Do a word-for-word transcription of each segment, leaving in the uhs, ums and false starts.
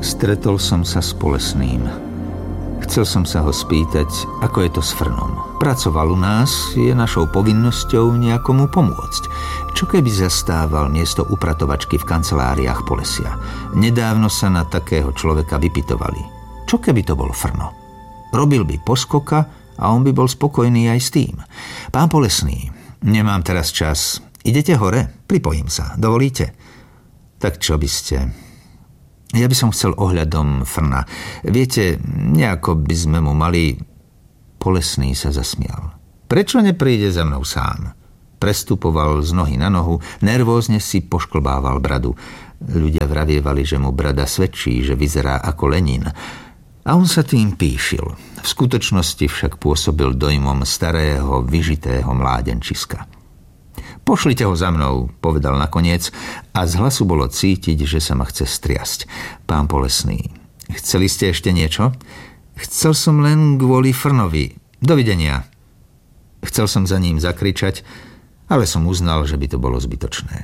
Stretol som sa s Polesným. Chcel som sa ho spýtať, ako je to s Frnom. Pracoval u nás, je našou povinnosťou nejakomu pomôcť. Čo keby zastával miesto upratovačky v kanceláriách Polesia? Nedávno sa na takého človeka vypytovali. Čo keby to bol Frno? Robil by poskoka a on by bol spokojný aj s tým. Pán Polesný, nemám teraz čas. Idete hore? Pripojím sa. Dovolíte? Tak čo by ste... Ja by som chcel ohľadom Frna. Viete, nejako by sme mu mali... Polesný sa zasmial. Prečo nepríde za mnou sám? Prestupoval z nohy na nohu, nervózne si pošklbával bradu. Ľudia vravievali, že mu brada svedčí, že vyzerá ako Lenin. A on sa tým píšil. V skutočnosti však pôsobil dojmom starého, vyžitého mládenčiska. Pošlite ho za mnou, povedal nakoniec, a z hlasu bolo cítiť, že sa ma chce striasť. Pán Polesný, chceli ste ešte niečo? Chcel som len kvôli Frnovi. Dovidenia. Chcel som za ním zakričať, ale som uznal, že by to bolo zbytočné.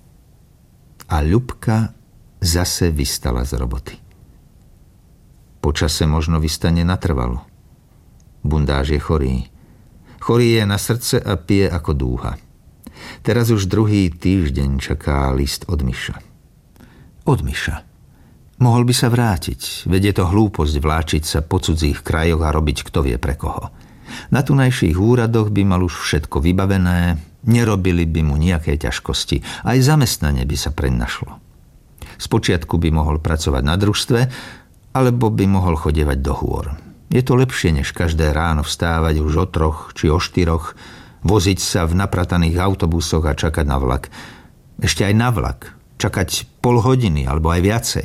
A Ľubka zase vystala z roboty. Počase možno vystane natrvalo. Bundáš je chorý. Chorý je na srdce a pije ako dúha. Teraz už druhý týždeň čaká list od Miša. Od Miša. Mohol by sa vrátiť, veď je to hlúposť vláčiť sa po cudzích krajoch a robiť kto vie pre koho. Na tunajších úradoch by mal už všetko vybavené, nerobili by mu nejaké ťažkosti, aj zamestnanie by sa preň našlo. Spočiatku by mohol pracovať na družstve, alebo by mohol chodievať do hôr. Je to lepšie, než každé ráno vstávať už o troch či o štyroch, voziť sa v naprataných autobusoch a čakať na vlak. Ešte aj na vlak. Čakať pol hodiny alebo aj viacej.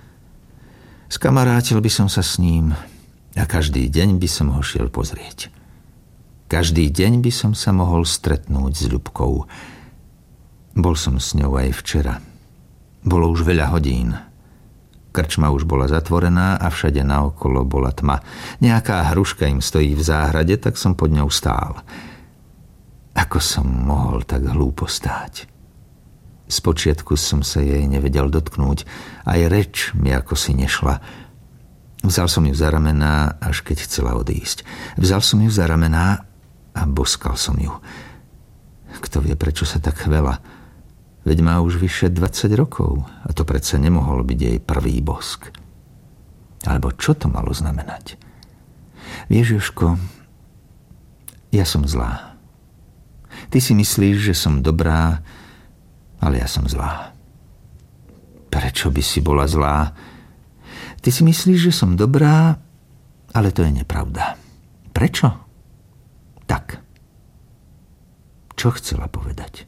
Skamarátil by som sa s ním a každý deň by som ho šiel pozrieť. Každý deň by som sa mohol stretnúť s Ľubkou. Bol som s ňou aj včera. Bolo už veľa hodín. Krčma už bola zatvorená a všade naokolo bola tma. Nejaká hruška im stojí v záhrade, tak som pod ňou stál. Ako som mohol tak hlúpo stáť? Spočiatku som sa jej nevedel dotknúť, aj reč mi ako si nešla. Vzal som ju za ramená, až keď chcela odísť. Vzal som ju za ramená a boskal som ju. Kto vie, prečo sa tak chvela? Veď má už vyše dvadsať rokov a to predsa nemohol byť jej prvý bosk. Alebo čo to malo znamenať? Vieš, Jožko, ja som zlá. Ty si myslíš, že som dobrá, ale ja som zlá. Prečo by si bola zlá? Ty si myslíš, že som dobrá, ale to je nepravda. Prečo? Tak. Čo chcela povedať?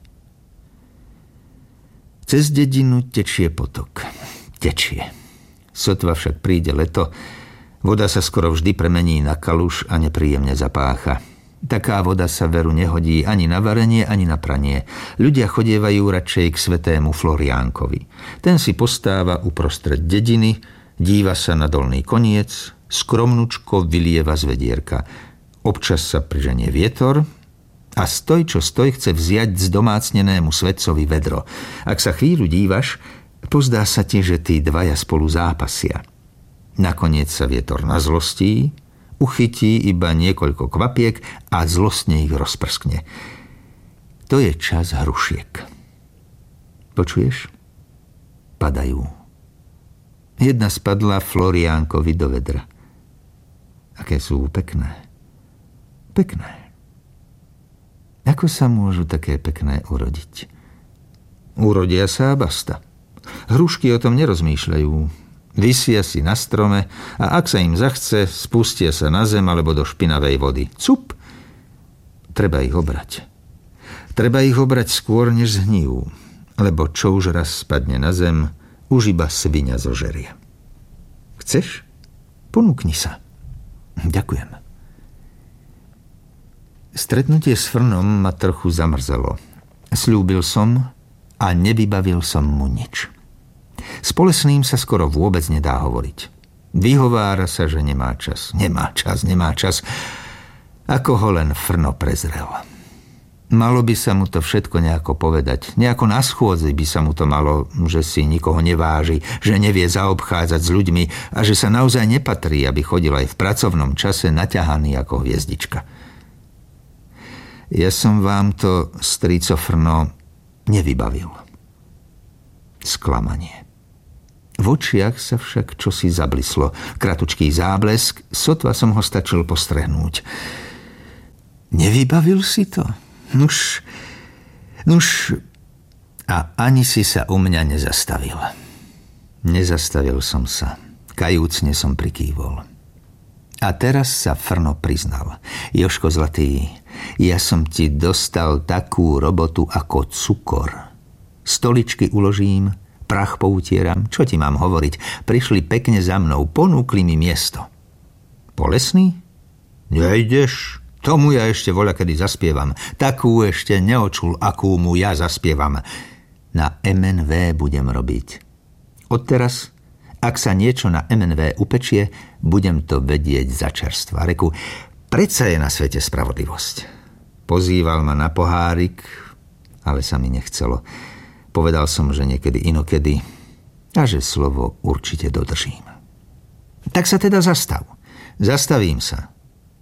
Cez dedinu tečie potok. Tečie. Sotva však príde leto, voda sa skoro vždy premení na kaluš a nepríjemne zapácha. Taká voda sa veru nehodí ani na varenie, ani na pranie. Ľudia chodievajú radšej k svätému Floriánkovi. Ten si postáva uprostred dediny, díva sa na dolný koniec, skromnučko vylieva z vedierka. Občas sa priženie vietor a stoj, čo stoj, chce vziať z domácnenému svetcovi vedro. Ak sa chvíľu dívaš, pozdá sa ti, že tí dvaja spolu zápasia. Nakoniec sa vietor nazlostí, uchytí iba niekoľko kvapiek a zlostne ich rozprskne. To je čas hrušiek. Počuješ? Padajú. Jedna spadla Floriánkovi do vedra. Aké sú pekné. Pekné. Ako sa môžu také pekné urodiť? Urodia sa a basta. Hrušky o tom nerozmýšľajú. Visia si na strome a ak sa im zachce, spustia sa na zem alebo do špinavej vody. Cup! Treba ich obrať. Treba ich obrať skôr, než zhnijú, lebo čo už raz spadne na zem, už iba sviňa zožerie. Chceš? Ponúkni sa. Ďakujem. Stretnutie s Frnom ma trochu zamrzelo. Sľúbil som a nevybavil som mu nič. S Polesným sa skoro vôbec nedá hovoriť. Vyhovára sa, že nemá čas. Nemá čas, nemá čas. Ako ho len Frno prezrel. Malo by sa mu to všetko nejako povedať. Nejako na schôdzi by sa mu to malo, že si nikoho neváži, že nevie zaobchádzať s ľuďmi a že sa naozaj nepatrí, aby chodil aj v pracovnom čase naťahaný ako hviezdička. Ja som vám to, strico Frno, nevybavil. Sklamanie. V očiach sa však čosi zablislo. Kratučký záblesk, sotva som ho stačil postrehnúť. Nevybavil si to? Nuž, nuž, a ani si sa u mňa nezastavil. Nezastavil som sa. Kajúcne som prikývol. A teraz sa Frno priznal. Jožko zlatý, ja som ti dostal takú robotu ako cukor. Stoličky uložím, prach poutieram, čo ti mám hovoriť? Prišli pekne za mnou, ponúkli mi miesto. Polesný? Nejdeš? Tomu ja ešte voľakedy zaspievam. Takú ešte neočul, akú mu ja zaspievam. Na em en vé budem robiť. Odteraz, ak sa niečo na em en vé upečie, budem to vedieť za čerstva. Reku, predsa je na svete spravodlivosť. Pozýval ma na pohárik, ale sa mi nechcelo. Povedal som, že niekedy inokedy a že slovo určite dodržím. Tak sa teda zastav. Zastavím sa.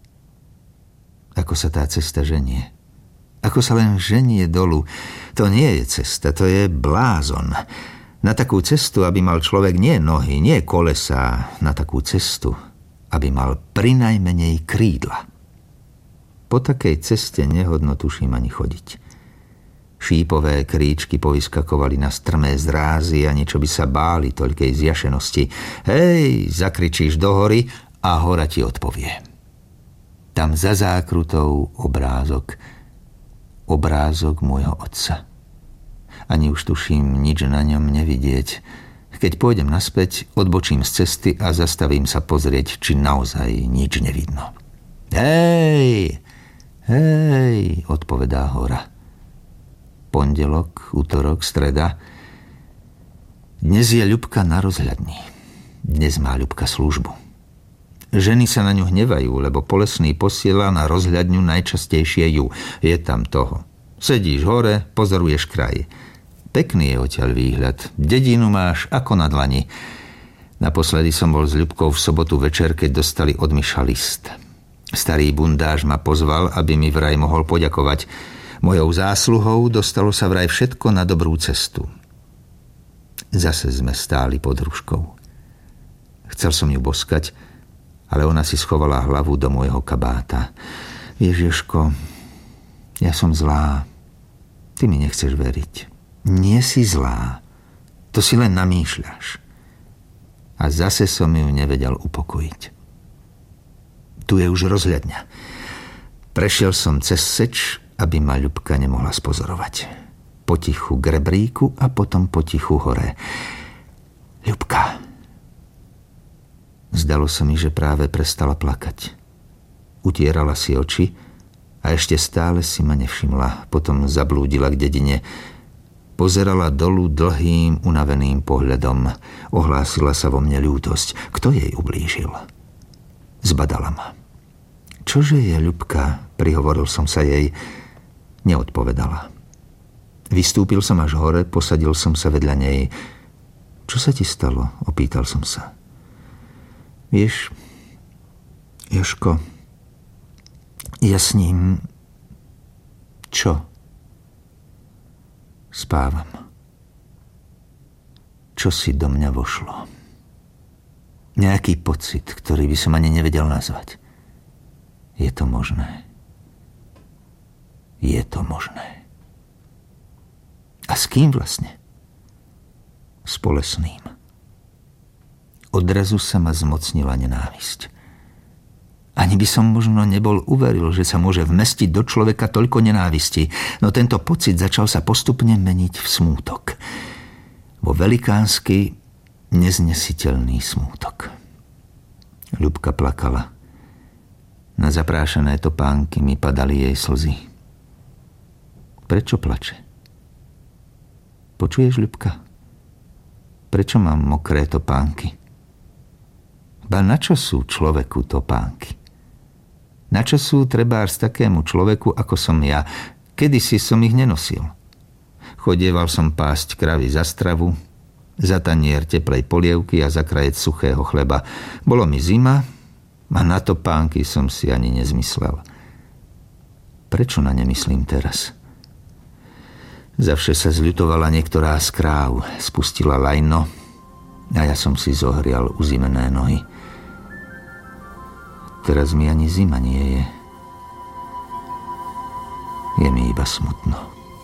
Ako sa tá cesta ženie. Ako sa len ženie dolu. To nie je cesta, to je blázon. Na takú cestu, aby mal človek nie nohy, nie kolesá, na takú cestu, aby mal prinajmenej krídla. Po takej ceste nehodno tuším ani chodiť. Šípové kríčky povyskakovali na strmé zrázy a niečo by sa báli toľkej zjašenosti. Hej, zakričíš do hory a hora ti odpovie. Tam za zákrutou obrázok, obrázok môjho otca. Ani už tuším nič na ňom nevidieť. Keď pôjdem naspäť, odbočím z cesty a zastavím sa pozrieť, či naozaj nič nevidno. Hej, hej, odpovedá hora. Pondelok, utorok, streda. Dnes je Ľubka na rozhľadni. Dnes má Ľubka službu. Ženy sa na ňu hnevajú, lebo Polesný posiela na rozhľadňu najčastejšie ju. Je tam toho. Sedíš hore, pozoruješ kraj. Pekný je odtiaľ výhľad. Dedinu máš ako na dlani. Naposledy som bol s Ľubkou v sobotu večer, keď dostali od Miša list. Starý bundáš ma pozval, aby mi vraj mohol poďakovať. Mojou zásluhou dostalo sa vraj všetko na dobrú cestu. Zase sme stáli pod hruškou. Chcel som ju boskať, ale ona si schovala hlavu do môjho kabáta. Ježiško, ja som zlá. Ty mi nechceš veriť. Nie si zlá. To si len namýšľaš. A zase som ju nevedel upokojiť. Tu je už rozhľadňa. Prešiel som cez seč, aby ma Ľubka nemohla spozorovať. Potichu k rebríku a potom potichu hore. Ľubka. Zdalo sa mi, že práve prestala plakať. Utierala si oči a ešte stále si ma nevšimla. Potom zablúdila k dedine. Pozerala dolu dlhým, unaveným pohľadom. Ohlásila sa vo mne ľútosť. Kto jej ublížil? Zbadala ma. Čože je, Ľubka? Prihovoril som sa jej. Neodpovedala. Vystúpil som až hore, posadil som sa vedľa nej. Čo sa ti stalo? Opýtal som sa. Vieš, Jožko, ja s ním... Čo? Spávam. Čo si do mňa vošlo? Nejaký pocit, ktorý by som ani nevedel nazvať. Je to možné. Je to možné. A s kým vlastne? S Polesným. Odrazu sa ma zmocnila nenávisť. Ani by som možno nebol uveril, že sa môže vmestiť do človeka toľko nenávisti, no tento pocit začal sa postupne meniť v smútok. Vo velikánsky, neznesiteľný smútok. Ľubka plakala. Na zaprášené topánky mi padali jej slzy. Prečo plače? Počuješ, Ľubka? Prečo mám mokré topánky? Ba na čo sú človeku topánky? Na čo sú trebárs takému človeku, ako som ja, kedysi som ich nenosil. Chodieval som pásť kravy za stravu, za tanier teplej polievky a za krajec suchého chleba. Bolo mi zima a na topánky som si ani nezmyslel. Prečo na ne myslím teraz? Zavše sa zľutovala niektorá z kráv, spustila lajno a ja som si zohrial uzimené nohy. Teraz mi ani zima nie je. Je mi iba smutno.